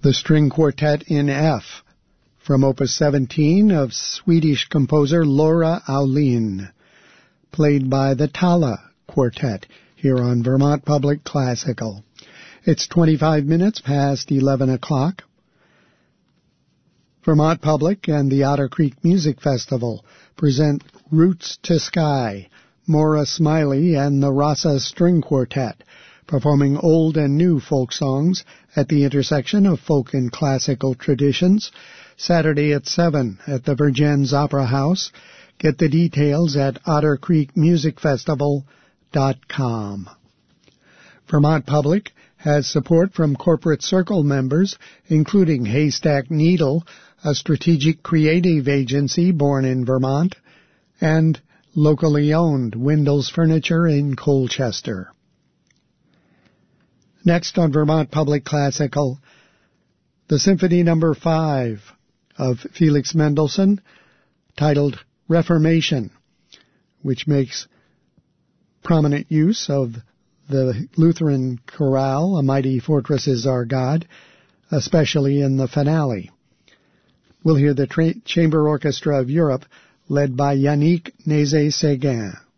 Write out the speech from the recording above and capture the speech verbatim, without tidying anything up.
the String Quartet in F, from Opus seventeen of Swedish composer Laura Aulin, played by the Tala Quartet, here on Vermont Public Classical. It's twenty-five minutes past eleven o'clock. Vermont Public and the Otter Creek Music Festival present Roots to Sky, Maura Smiley and the Rasa String Quartet, performing old and new folk songs at the intersection of folk and classical traditions, Saturday at seven at the Vergennes Opera House. Get the details at otter creek music festival dot com. Vermont Public has support from Corporate Circle members, including Haystack Needle, a strategic creative agency born in Vermont, and locally owned Windles Furniture in Colchester. Next on Vermont Public Classical, the Symphony Number five of Felix Mendelssohn, titled Reformation, which makes prominent use of the Lutheran chorale, A Mighty Fortress is Our God, especially in the finale. We'll hear the tra- Chamber Orchestra of Europe, led by Yannick Nézet-Séguin.